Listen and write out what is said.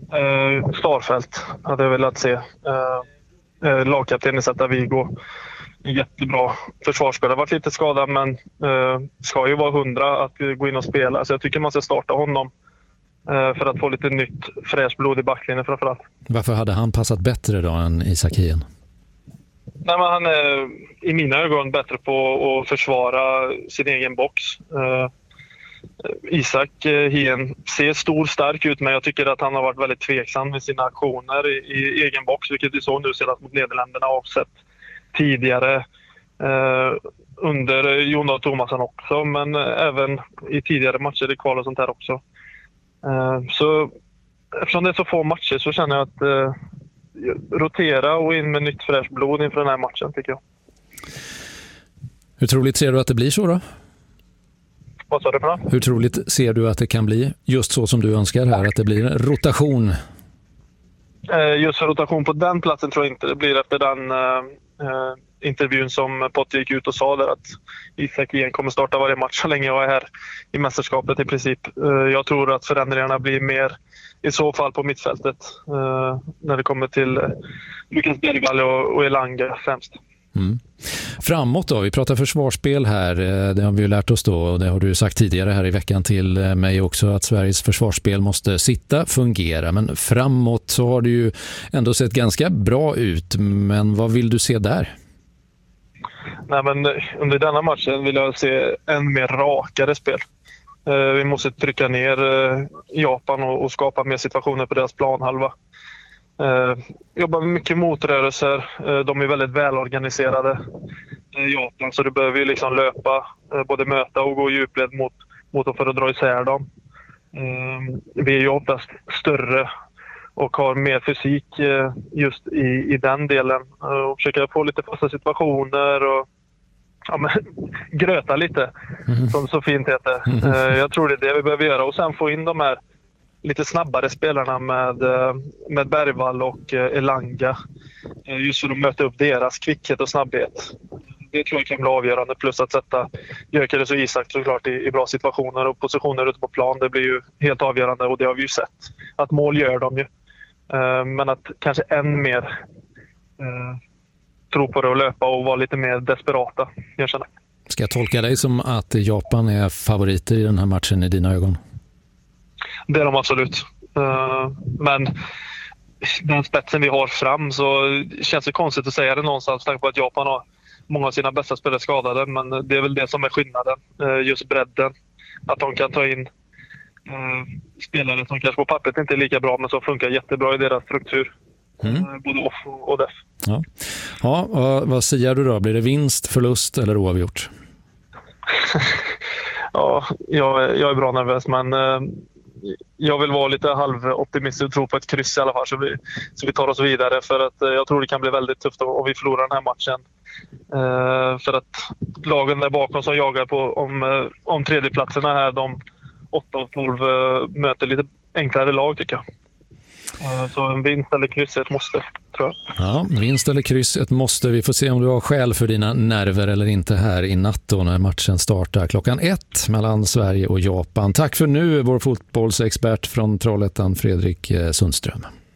Starfelt hade jag velat se. Lagkapten i Celta Vigo. Jättebra försvarsspelare. Varit lite skadad men ska ju vara 100 att gå in och spela. Så jag tycker man ska starta honom för att få lite nytt fräscht blod i backlinjen framförallt. Varför hade han passat bättre då än Isak Hien? Nej, men han är i mina ögon bättre på att försvara sin egen box. Isak Hien ser stor stark ut, men jag tycker att han har varit väldigt tveksam med sina aktioner i egen box, vilket vi såg nu senast mot Nederländerna och sett tidigare under Jon Thomasson också, men även i tidigare matcher i kval och sånt här också. Så eftersom det är så få matcher så känner jag att rotera och in med nytt fräscht blod inför den här matchen, tycker jag. Hur troligt ser du att det blir så då? Vad sa du för något? Hur troligt ser du att det kan bli just så som du önskar här, att det blir en rotation? Just för rotation på den platsen tror jag inte det blir efter den intervjun som Potter gick ut och sa där att Isak igen kommer starta varje match så länge jag är här i mästerskapet i princip. Jag tror att förändringarna blir mer i så fall på mittfältet när det kommer till Lukas Bergvall och Elanga främst. Mm. Framåt då, vi pratar försvarsspel här, det har vi ju lärt oss då och det har du sagt tidigare här i veckan till mig också, att Sveriges försvarsspel måste fungera, men framåt så har det ju ändå sett ganska bra ut, men vad vill du se där? Nej, men under denna matchen vill jag se en mer rakare spel. Vi måste trycka ner Japan och skapa mer situationer på deras planhalva. Jobbar med mycket motrörelser. De är väldigt välorganiserade Japan, så du behöver ju liksom löpa, både möta och gå djupled mot dem för att dra isär dem. Vi är ju oftast större och har mer fysik just i den delen och försöka få lite fasta situationer och gröta lite, som så fint heter. Jag tror det är det vi behöver göra och sen få in de här lite snabbare spelarna med Bergvall och Elanga, just för att möta upp deras kvickhet och snabbhet. Det tror jag kan bli avgörande, plus att sätta Gyökeres och Isak såklart i bra situationer och positioner ute på plan. Det blir ju helt avgörande och det har vi ju sett. Att mål gör de ju. Men att kanske än mer tro på det och löpa och vara lite mer desperata, jag känner. Ska jag tolka dig som att Japan är favoriter i den här matchen i dina ögon? Det är de absolut. Men den spetsen vi har fram så känns det konstigt att säga det någonstans, tanke på att Japan har många av sina bästa spelare skadade, men det är väl det som är skillnaden, just bredden. Att de kan ta in spelare som kanske på pappret inte är lika bra men som funkar jättebra i deras struktur. Både off och def. Ja, vad säger du då? Blir det vinst, förlust eller oavgjort? Ja, jag är bra nervös, men jag vill vara lite halvoptimistisk och tro på ett kryss i alla fall, så vi tar oss vidare, för att jag tror det kan bli väldigt tufft om vi förlorar den här matchen. För att lagen där bakom som jagar på om tredjeplatserna här, de 8 och 12 möter lite enklare lag, tycker jag. Så en vinst eller kryss ett måste, tror jag. Ja, vinst eller kryss ett måste. Vi får se om du har skäl för dina nerver eller inte här i natt då, när matchen startar 1:00 mellan Sverige och Japan. Tack för nu, vår fotbollsexpert från Trollhättan, Fredrik Sundström.